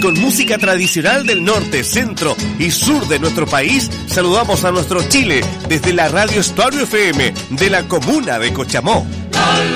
con música tradicional del norte, centro y sur de nuestro país, saludamos a nuestro Chile desde la radio Estadio FM de la comuna de Cochamó.